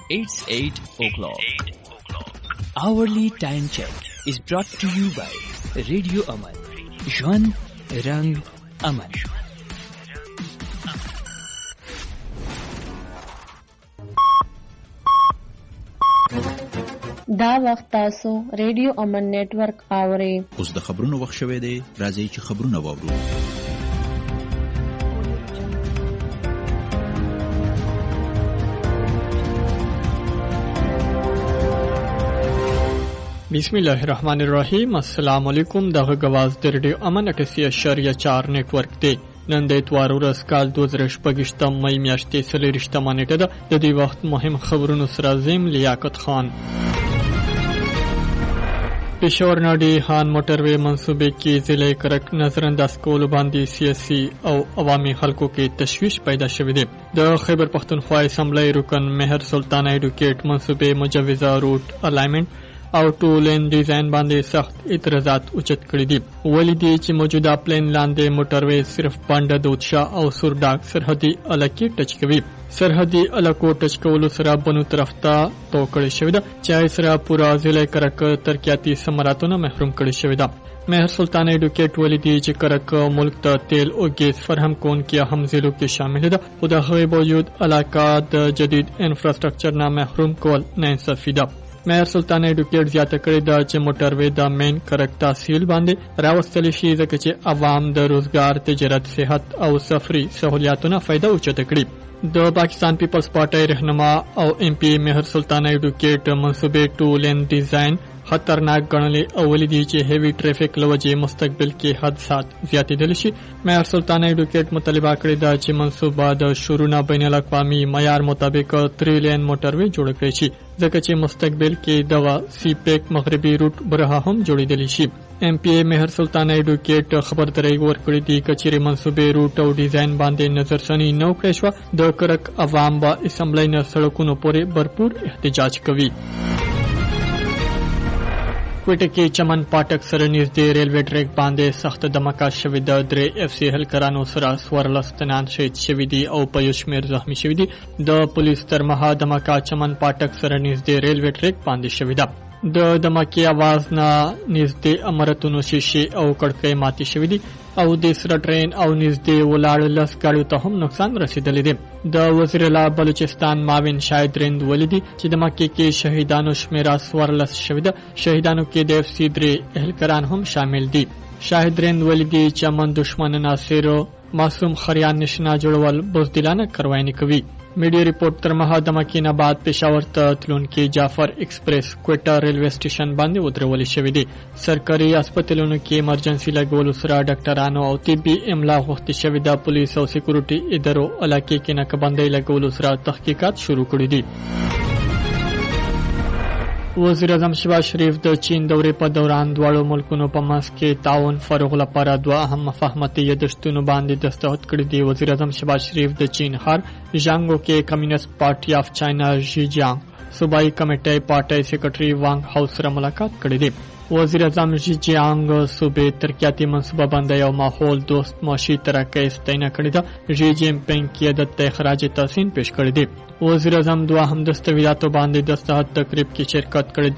It's 8 o'clock. Hourly time check is brought to you by Radio Aman. Jwan Rang Aman. دا وخت تاسو ریډیو امن نیټورک اورئ. اوس د خبرونو وخت شوی دی. راځئ چې خبرونه واورو. بسم الله الرحمن الرحیم. السلام علیکم. دغه غواز د ریډیو امن 88.4 نیټورک دی. نن د اتوار ورځ کال 2018 مې میاشتې 30 نیټه ده. د دې وخت مهم خبرونو سره زم لیاقت خان. پېښور ناډي خان موټروي منصوبې کې ضلع کرک نظر انداز کولو باندې سیاسي او عوامي خلکو کې تشویش پیدا شوی دی. د خیبر پختونخوا اسمبلی رکن مهر سلطان ایډوکیټ منصوبې مجوزه روټ الاینمنت او ټو لین ډیزاین باندې سخت اعتراضات اوچت کړي دي. ولې دي چې موجوده پلان لاندې موټروي صرف باندې د اوتشا او سورداګ سرحدي علاقې ټچ کوي. سرحدي علاقو ټچ کولو سره بنو طرف ته تو کړی شوی ده چې سره پورا ضلع کرک ترقیاتي ثمراتونه محروم کړی شوی ده. مهر سلطان ایډوکیټ ولې دي چې کرک ملک ته تیل او ګیس فراهم کونکي اهم ضلعو کې شامل ده. خو د هغې باوجود علاقه د جدید انفراستراکچر نه محروم کول ناانصافي ده. مهر سلطان ایډوکیټ زیاته کړې ده چې موټروي د مین کرک تحصیل باندې راوستل شي ځکه چې عوام د روزګار، تجارت، صحت او سفري سہولیاتونو فائدہ اوچته کړي. د پاکستان پیپلز پارټي رهنما او ایم پی مهر سلطان ایډوکیټ منصوبې ټو لین ډیزاین خطرناک ګڼلې او ولې دي چې هیوی ټریفیک لوجې مستقبل کې حادثات زیاتېدل شي. مهر سلطان ایډوکیټ مطالبه کړې ده چې منصوبه د شورونه بین الاقوامي معیار مطابق 3 لین موټروي جوړ کړي شي ځکه چې مستقبل کې دغه سی پیک مغربي روټ برها هم جوړېدلی شي. ایم پی مهر سلطان ایډوکیټ خبرداری ورکړې دي چې چیرې منصوبې روټ او ډیزاین باندې نظرثنی نه وکړای شوه د کرک عوام به اسمبلی نه سړکونو پورې بھرپور احتجاج کوي. کوټه کې چمن پاټک سره نږدې ریلوے ټریک باندې سخت دمکه شوې ده. 3 اف سی هلکرانو سره 14 تنان شهید شوي دي او په یو شمېر زخمي شوي دي. د پولیس تر مها دمکه چمن پاټک سره نږدې ریلوے ټریک باندې شوې ده. د دمکې आवाज نه نږدې امرتونو شیشې او کړکۍ ماتې شوې دي او د سره ټرین او نږدې ولاړ لس ګاډیو ته هم نقصان رسیدلی دی. د وزیر اعلی بلوچستان معاون شاهد رند ولیدي چې د مکې کې شهیدانو شمیره 14 شوې ده. شهیدانو کې د اف سی 3 اهلکران هم شامل دي. شاهد رند ولیدي چې امن دشمن ناصر معصوم خریان نشنا جوړول بزدلانه کاروایي کوي. میډیا ریپورت تر مها دمکې نه بعد پېښور ته تلونکي جعفر ایکسپریس کوټه ریلوے سټیشن باندې ودرول شوې دي. سرکاري هسپتالونو کې ایمرجنسي لګولو سره ډاکټرانو او طبي املا غوښتل شوې ده. پولیس او سکیورټي ادارو علاقې کې ناکبندۍ لګولو سره تحقیقات شروع کړي دي. وزیر اعظم شهباز شریف د چین دورې په دوران دواړو ملکونو په منځ کې تعاون فروغ لپاره دوه اهم مفاهمتي یادښتونو باندې دستخط کړي دي. وزیر اعظم شهباز شریف د چین ښار ژانګو کې کمیونست پارټي آف چاینا ژیجیانګ صوبایي کمیټې پارټي سیکرټري وانګ هاو سره ملاقات کړی دی. وزیر اعظم ژیجیانګ صوبې ترقیاتي منصوبه بندۍ او ماحول دوست معاشي ترقۍ ستاینه کړې ده. ژی جین پینګ قیادت ته خراج تحسین پیش کړی دی. وزیر اعظم دوه هم دستاویزاتو باندې دستخط تقریب کې شرکت کړی